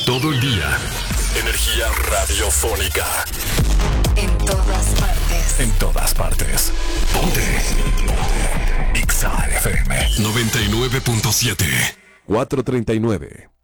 Todo el día. Energía radiofónica. En todas partes. En todas partes. Ponte. Ponte. Exa FM 99.7. 439.